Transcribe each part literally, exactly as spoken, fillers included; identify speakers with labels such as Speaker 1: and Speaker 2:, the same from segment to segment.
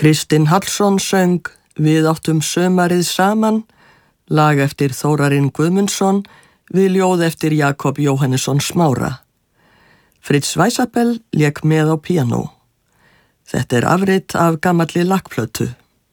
Speaker 1: Kristinn Hallsson söng Við áttum sömarið saman, lag eftir Þórarinn Guðmundsson, við ljóð eftir Jakob Jóhannesson Smára. Fritz Weisabell lék með á píanó. Þetta er afrit af gamalli lakkplötu.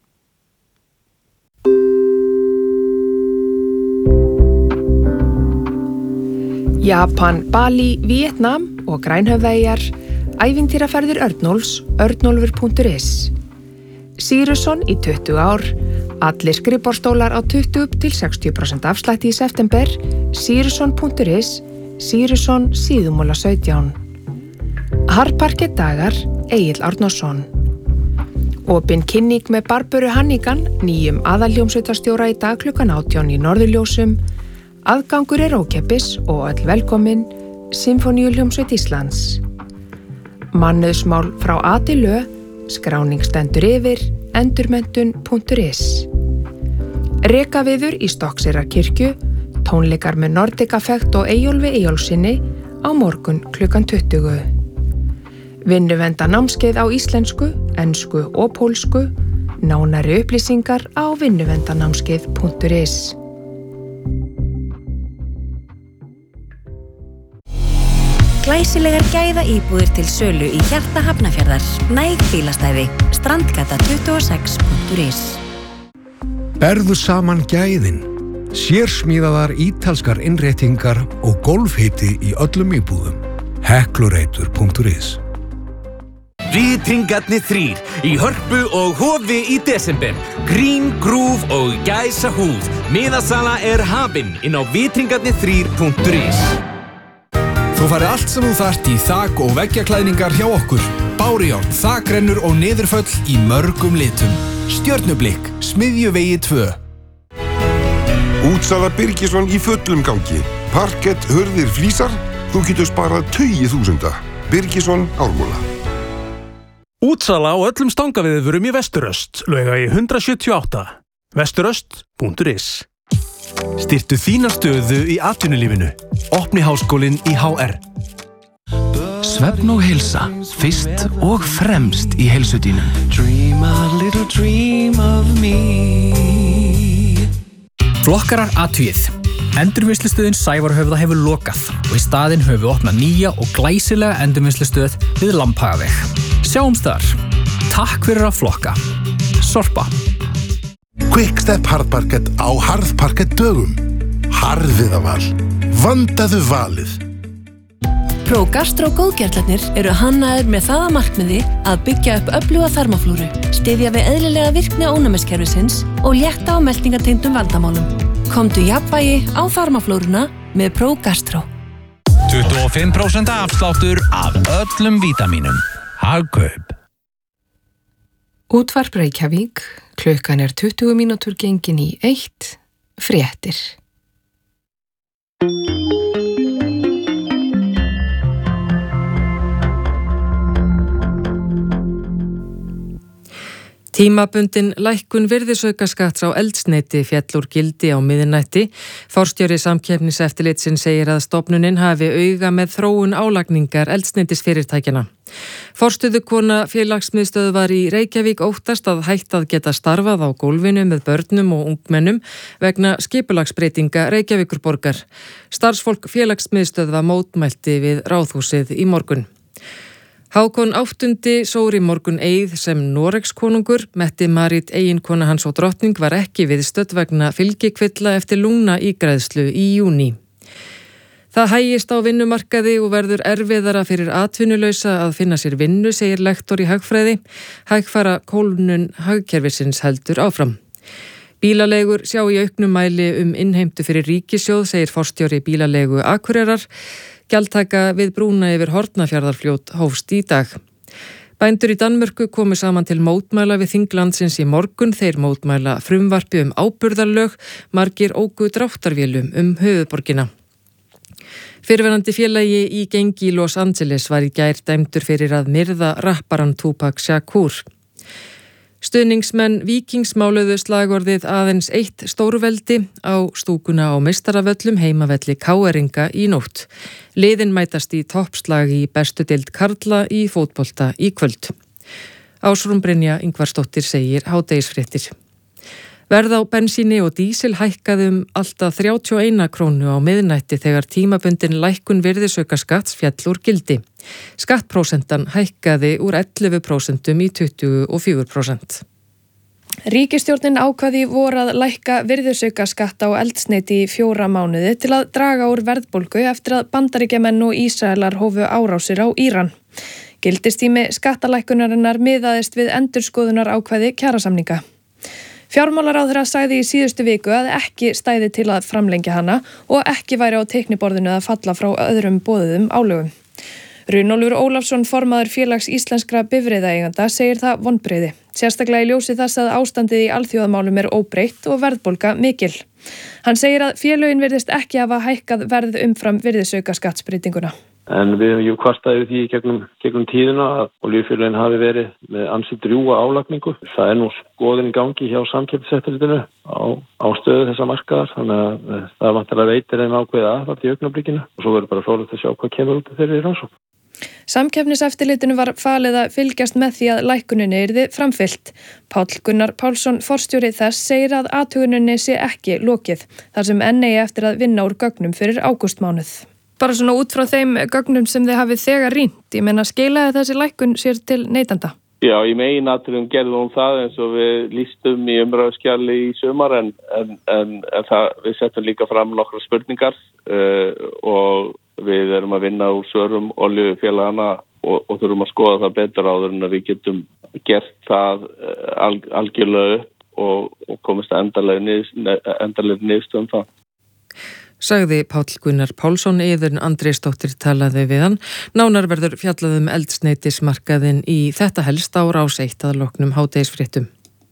Speaker 2: Japan, Bali, Vietnam og Grænhöfðaeyjar, ævintýraferðir Örnólfs, örnólfur punktur is. Sýrusson í tuttugu ár, allir skrifborðstólar á tuttugu til sextíu prósent afslætti í september, sýrusson punktur is, Sýrusson síðumúla sautján. Harparket dagar, Egill Árnason. Opin kynning með Barböru Hannigan, nýjum aðalhljómsveitarstjóra í dag klukkan átján í Norðurljósum. Aðgangur er ókeypis og öll velkomin, Sinfóníuhljómsveit Íslands. Mannauðsmál frá A til Ö, skráning stendur yfir, endurmenntun punktur is. Rekaviður í Stokkseyrar-kirkju, tónleikar með Nordic Affect og Eyjólfi Eyjólfssyni á morgun klukkan tuttugu. Vinnuvenda námskeið á íslensku, ensku og pólsku, nánari upplýsingar á vinnuvendanámskeið punktur is.
Speaker 3: Glæsilegar gæða íbúðir til sölu í hjarta Hafnarfjarðar, næg bílastæði, strandgata tuttugu og sex punktur is.
Speaker 4: Berðu saman gæðin, sérsmíðaðar ítalskar innréttingar og golfhiti í öllum íbúðum. Heklureitur punktur is.
Speaker 5: Vitringarnir þrír í Hörpu og Hofi í desember. Grín, grúf og gæsa húð. Miðasala er hafin inn á vitringarnir þrír punktur is.
Speaker 6: Þú farið allt sem þú þarft í þak- og veggjaklæðningar hjá okkur. Bárujárn, þakrennur og niðurföll í mörgum litum. Stjörnublikk, Smiðjuvegi tvö.
Speaker 7: Útsala Birgisson í fullum gangi. Parkett, hurðir, flísar. Þú getur sparað tugi þúsunda. Birgisson, Ármúla.
Speaker 8: Útsala á öllum stangaviðvörum í Vesturöst, Laugavegi hundrað sjötíu og átta. vesturöst punktur is. Styrktu þína stöðu í atvinnulífinu. Opni háskólinn í H R.
Speaker 9: Svefn og heilsa, fyrst og fremst í heilsudínum.
Speaker 10: Dream a little dream of me.
Speaker 11: Flokkarar athugið. Endurvinnslustöðin Sævarhöfða hefur lokað og í staðinn höfum við opnað nýja og glæsilega endurvinnslustöð við Lambhagaveg. Sjáumst þar. Takk fyrir að flokka. Sorpa.
Speaker 12: Quickstep harðparkett á harðparkett dögum. Harðviðaval. Vandaðu valið.
Speaker 13: ProGastro góðgerlarnir eru hannaðir með það að markmiði að byggja upp öfluga þarmaflúru, styðja við eðlilega virkni ónæmiskerfisins og létta á meltingatengdum vandamálum. Komdu jafnvægi á þarmaflúruna með ProGastro.
Speaker 14: tuttugu og fimm prósent afsláttur af öllum vítamínum. Hagkaup.
Speaker 2: Útvarp Reykjavík, klukkan er tuttugu mínútur gengin í eitt, fréttir. Tímabundin lækkun virðisaukaskatts á eldsneyti féll úr gildi á miðnætti. Forstjóri Samkeppniseftirlitsins segir að stofnunin hafi auga með þróun álagningar eldsneytisfyrirtækjanna. Forstöðukona félagsmiðstöðvar í Reykjavík óttast að hætt að geta starfað á gólfinu með börnum og ungmennum vegna skipulagsbreytinga Reykjavíkurborgar. Starfsfólk félagsmiðstöðva mótmælti við Ráðhúsið í morgun. Hákon áttundi sór í morgun eið sem Noregskonungur. Mette-Marit, eiginkona hans og drottning, var ekki viðstödd vegna fylgikvilla eftir lungnaígræðslu í júní. Það hægist á vinnumarkaði og verður erfiðara fyrir atvinnulausa að finna sér vinnu, segir lektor í hagfræði. Hægfara kólnun hagkerfisins heldur áfram. Bílaleigur sjá í auknum mæli um innheimtu fyrir ríkissjóð, segir forstjóri bílalegu Akureyrar. Gjaldtaka við brúna yfir Hornafjarðarfljót hófst í dag. Bændur í Danmörku komu saman til mótmæla við þinglandsins í morgun. Þeir mótmæla frumvarpi um áburðarlög, margir óku dráttarvélum um höfuðborgina. Fyrrverandi félagi í gengi í Los Angeles var í gær dæmdur fyrir að myrða rapparan Tupac Shakur. Stuðningsmenn Víkings máluðu slagorðið aðeins eitt stórveldi á stúkuna á meistaravöllum heimavelli K R-inga í nótt. Liðin mætast í toppslag í bestu deild karla í fótbolta í kvöld. Ásrún Brynja Ingvarsdóttir segir hádegisfréttir. Verð á bensíni og dísil hækkaði um alltaf þrjátíu og eina krónu á miðnætti þegar tímabundin lækkun virðisaukaskatts féll úr gildi. Skattprósentan hækkaði úr ellefu prósent í tuttugu og fjögur prósent.
Speaker 15: Ríkisstjórnin ákvaði í vor að lækka virðisaukaskatt á eldsneyti í fjóra mánuði til að draga úr verðbólgu eftir að Bandaríkjamenn og Ísraelar hófu árásir á Íran. Gildistími skattalækkunarinnar miðaðist við endurskoðunar ákvæði kjarasamninga. Fjármálaráðherra sagði í síðustu viku að ekki stæði til að framlengja hana og ekki væri á teikniborðinu að falla frá öðrum boðuðum álögum. Runólfur Ólafsson, formaður félags íslenskra bifreiðaeigenda, segir það vonbrigði. Sérstaklega í ljósi þess að ástandið í alþjóðamálum er óbreytt og verðbólga mikil. Hann segir að félögin virðist ekki hafa hækkað verð umfram virðisaukaskattsbreytinguna.
Speaker 16: En við hefum jú kvartað yfir því gegnum, gegnum tíðina að olíufélögin hafi verið með ansi drjúga álagningu. Það er nú skoðun í gangi hjá Samkeppniseftirlitinu á, á stöðu þessa markaðar, þannig að það vantilega veitir þeim ákveðið aðhald í augnablikinu og svo verður bara fróðlegt að sjá hvað kemur út af þeirri rannsókn.
Speaker 15: Samkeppniseftirlitinu var falið að fylgjast með því að lækkuninni yrði framfylgt. Páll Gunnar Pálsson, forstjóri þess, segir að athuguninni sé ekki lokið, þar sem enn eigi eftir að vinna úr gögnum fyrir ágústmánuð. Bara svona út frá þeim gögnum sem þið hafið þegar rýnt, ég meina skeilaði þessi lækkun sér til neytanda?
Speaker 16: Já, í meginatriðum gerðum við það eins og við lýstum í umræðuskjali í sumar en, en, en, en það, við settum líka fram nokkra spurningar uh, og við erum að vinna úr svörum olíufélagana og, og þurfum að skoða það betur áður en að við getum gert það uh, algjörlega upp og, og komist að endanlega niðurstöðum það.
Speaker 2: Sagði Páll Gunnar Pálsson, Iðunn Andrésdóttir talaði við hann. Nánar verður fjallað um eldsneytismarkaðinn í þetta helst á Rás eitt að loknum hádegisfréttum.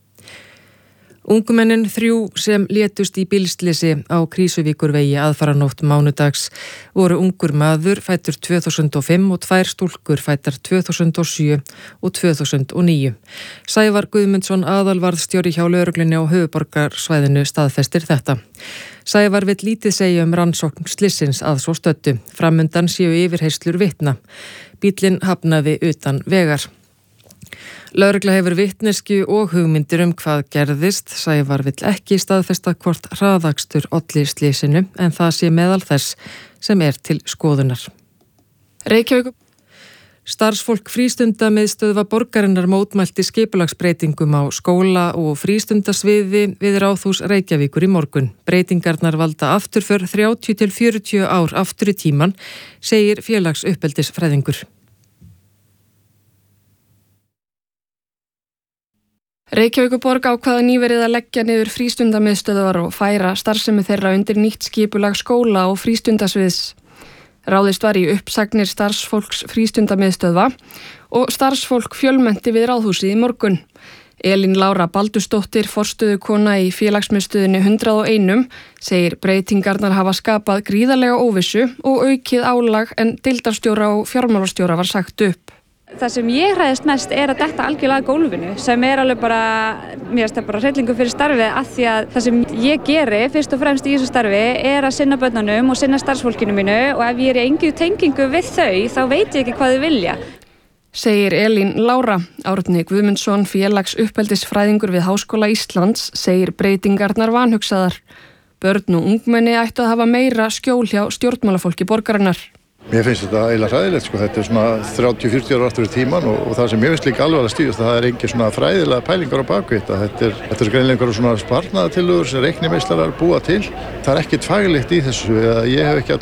Speaker 2: Ungmennin þrjú sem létust í bílslysi á Krísuvíkurvegi aðfaranótt mánudags voru ungur maður fæddur tvö þúsund og fimm og tvær stúlkur fæddar tvö þúsund og sjö og tvö þúsund og níu. Sævar Guðmundsson, aðalvarðstjóri hjá lögreglunni á höfuðborgarsvæðinu, staðfestir þetta. Sævar vill lítið segja um rannsókn slysins að svo stöddu. Framundan séu yfirheyslur vitna. Bíllinn hafnaði utan vegar. Lögregla hefur vitneskju og hugmyndir um hvað gerðist. Sævar vill ekki staðfesta hvort hraðakstur olli slysinu en það sé meðal þess sem er til skoðunar. Reykjavík. Starfsfólk frístundamiðstöðva borgarinnar mótmælti skipulagsbreytingum á skóla og frístundasviði við Ráðhús Reykjavíkur í morgun. Breytingarnar valda afturför þrjátíu til fjörutíu ár aftur í tíman, segir félagsuppbeldisfræðingur.
Speaker 17: Reykjavíkurborg ákvaða nýverið að leggja niður frístundamiðstöðvar og færa starfsemi þeirra undir nýtt skipulag skóla og frístundasviðs. Ráðist var í uppsagnir starfsfólks frístundamiðstöðva og starfsfólk fjölmennti við Ráðhúsið í morgun. Elín Lára Baldursdóttir, forstöðukona í félagsmiðstöðinni hundrað og einum, segir breytingarnar hafa skapað gríðarlega óvissu og aukið álag en deildarstjóra og fjármálastjóra var sagt upp.
Speaker 18: Það sem ég hræðist mest er að detta algjörlega gólfinu sem er alveg bara, mér finnst það bara hrellingu fyrir starfið af því að það sem ég geri fyrst og fremst í þessu starfi er að sinna börnunum og sinna starfsfólkinu mínu og ef ég er í engin tengingu við þau þá veit ég ekki hvað þau vilja.
Speaker 17: Segir Elín Lára. Árni Guðmundsson, félagsuppbeldisfræðingur við Háskóla Íslands, segir breytingarnar vanhugsaðar. Börn og ungmenni ættu að hafa meira skjól hjá stjórnmálafólki borgarinnar.
Speaker 19: Mér finnst þetta eiginlega hræðilegt, sko. Þetta er svona þrjátíu til fjörutíu ára aftur í tíman og, og það sem ég finnst líka alvarlega stíðast það er engin svona fræðilega pælingar á baku þetta. Þetta er, þetta er greinilega einhverjum svona sparnaðartillögur sem reiknimeistlarar búa til. Það er ekkert faglegt í þessu. Ég hef ekki